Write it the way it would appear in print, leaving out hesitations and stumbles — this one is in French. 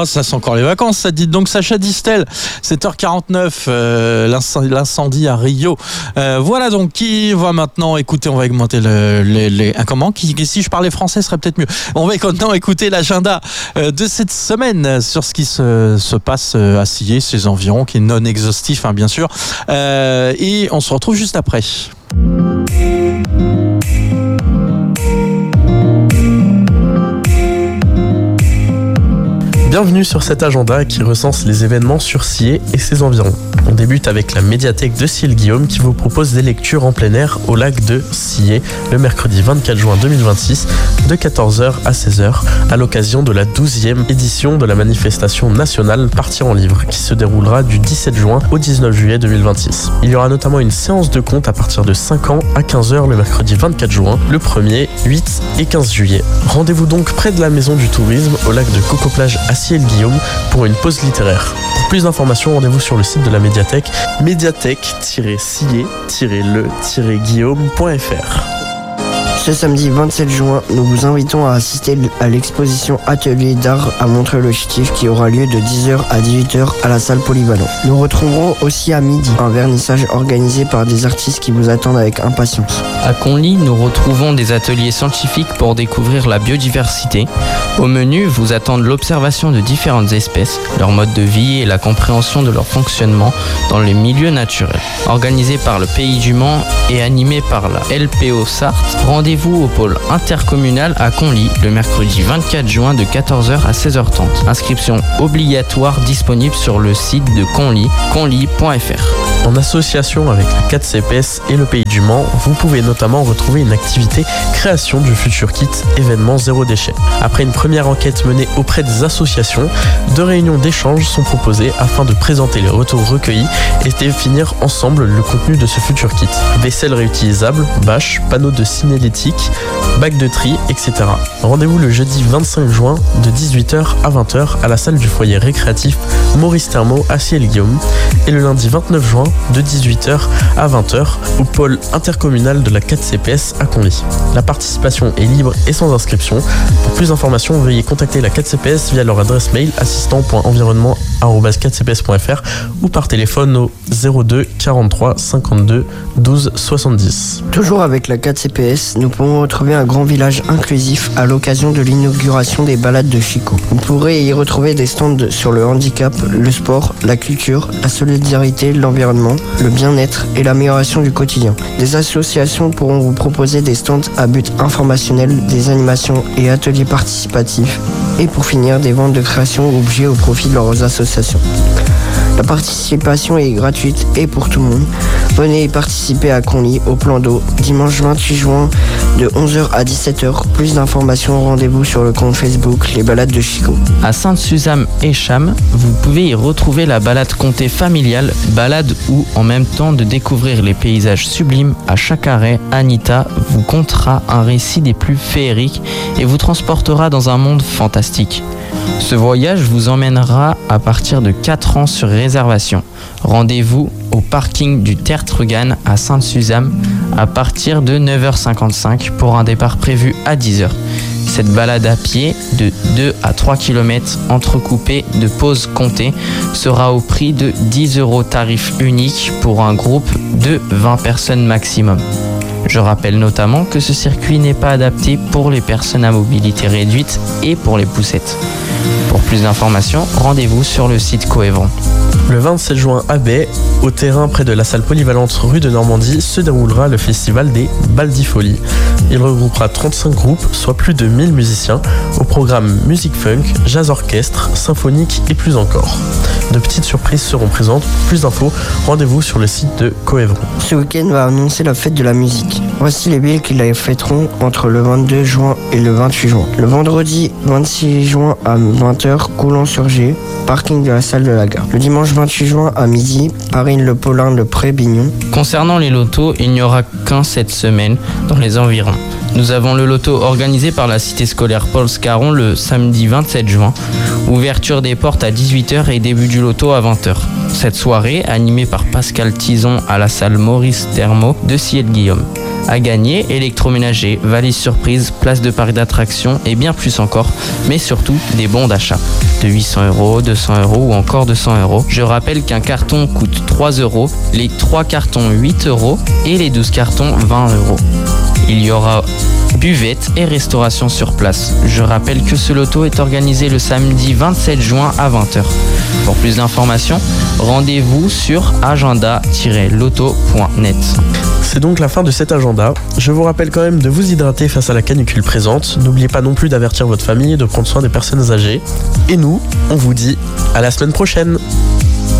ça sent encore les vacances, ça dit. Donc Sacha Distel, 7h49, l'incendie à Rio. Voilà donc qui va maintenant écouter, on va augmenter si je parlais français, ce serait peut-être mieux. On va maintenant écouter l'agenda de cette semaine sur ce qui se passe à Sillé, ses environs, qui est non exhaustif, hein, bien sûr. Et on se retrouve juste après. Bienvenue sur cet agenda qui recense les événements sur Sillé et ses environs. On débute avec la médiathèque de Sillé-le-Guillaume qui vous propose des lectures en plein air au lac de Sillé le mercredi 24 juin 2026 de 14h à 16h à l'occasion de la 12e édition de la manifestation nationale Partir en livre qui se déroulera du 17 juin au 19 juillet 2026. Il y aura notamment une séance de contes à partir de 5 ans à 15h le mercredi 24 juin, le 1er, 8 et 15 juillet. Rendez-vous donc près de la maison du tourisme au lac de Coco-Plage à Sillé-le-Guillaume pour une pause littéraire. Pour plus d'informations, rendez-vous sur le site de la médiathèque médiathèque-sillé-le-guillaume.fr. Ce samedi 27 juin, nous vous invitons à assister à l'exposition Atelier d'art à Montreuil-le-Chétif qui aura lieu de 10h à 18h à la salle polyvalente. Nous retrouverons aussi à midi un vernissage organisé par des artistes qui vous attendent avec impatience. À Conly, nous retrouvons des ateliers scientifiques pour découvrir la biodiversité. Au menu, vous attendent l'observation de différentes espèces, leur mode de vie et la compréhension de leur fonctionnement dans les milieux naturels. Organisé par le Pays du Mans et animé par la LPO Sarthe, rendez-vous au pôle intercommunal à Conly le mercredi 24 juin de 14h à 16h30. Inscription obligatoire disponible sur le site de Conly, conly.fr. En association avec la 4 CPS et le Pays du Mans, vous pouvez notamment retrouver une activité création du futur kit événement zéro déchet. Après une première enquête menée auprès des associations, 2 réunions d'échange sont proposées afin de présenter les retours recueillis et définir ensemble le contenu de ce futur kit. Vaisselle réutilisable, bâches, panneaux de signalétique, bacs de tri, etc. Rendez-vous le jeudi 25 juin de 18h à 20h à la salle du foyer récréatif Maurice Thermo à Sillé-le-Guillaume et le lundi 29 juin de 18h à 20h au pôle intercommunal de la 4 CPS à Conly. La participation est libre et sans inscription. Pour plus d'informations, veuillez contacter la 4 CPS via leur adresse mail assistant.environnement@4cps.fr ou par téléphone au 02 43 52 12 70. Toujours avec la 4 CPS, nous pouvons retrouver un grand village inclusif à l'occasion de l'inauguration des balades de Chico. Vous pourrez y retrouver des stands sur le handicap, le sport, la culture, la solidarité, l'environnement, le bien-être et l'amélioration du quotidien. Des associations pourront vous proposer des stands à but informationnel, des animations et ateliers participatifs et pour finir des ventes de créations ou objets au profit de leurs associations. La participation est gratuite et pour tout le monde. Venez y participer à Conly au plan d'eau dimanche 28 juin de 11h à 17h. Plus d'informations, rendez-vous sur le compte Facebook Les Balades de Chico. À Sainte-Suzanne et Cham, vous pouvez y retrouver la balade comté familiale, balade où, en même temps de découvrir les paysages sublimes, à chaque arrêt, Anita vous contera un récit des plus féeriques et vous transportera dans un monde fantastique. Ce voyage vous emmènera à partir de 4 ans sur réservation. Rendez-vous au parking du Tertre-Gannes à Sainte-Suzanne à partir de 9h55 pour un départ prévu à 10h. Cette balade à pied de 2 à 3 km entrecoupée de pauses comptées sera au prix de 10 € tarif unique pour un groupe de 20 personnes maximum. Je rappelle notamment que ce circuit n'est pas adapté pour les personnes à mobilité réduite et pour les poussettes. Pour plus d'informations, rendez-vous sur le site Coévron. Le 27 juin à Baie, au terrain près de la salle polyvalente rue de Normandie, se déroulera le festival des Baldifolies. Il regroupera 35 groupes, soit plus de 1000 musiciens, au programme musique funk, jazz orchestre, symphonique et plus encore. De petites surprises seront présentes. Pour plus d'infos, rendez-vous sur le site de Coévron. Ce week-end va annoncer la fête de la musique. Voici les villes qui la fêteront entre le 22 juin et le 28 juin. Le vendredi 26 juin à 20h, Coulon-sur-Gé, parking de la salle de la gare. Le dimanche 28 juin à midi, Paris-le-Paulin, le Pré-Bignon. Concernant les lotos, il n'y aura qu'un cette semaine dans les environs. Nous avons le loto organisé par la cité scolaire Paul Scarron le samedi 27 juin. Ouverture des portes à 18h et début du loto à 20h. Cette soirée, animée par Pascal Tison à la salle Maurice Thermo de Sillé-le-Guillaume. À gagner, électroménager, valise surprise, place de parc d'attraction et bien plus encore, mais surtout des bons d'achat de 800 €, 200 € ou encore 200 €. Je rappelle qu'un carton coûte 3 €, les 3 cartons 8 € et les 12 cartons 20 €. Il y aura buvette et restauration sur place. Je rappelle que ce loto est organisé le samedi 27 juin à 20 h. Pour plus d'informations, rendez-vous sur agenda-loto.net. C'est donc la fin de cet agenda. Je vous rappelle quand même de vous hydrater face à la canicule présente. N'oubliez pas non plus d'avertir votre famille et de prendre soin des personnes âgées. Et nous, on vous dit à la semaine prochaine.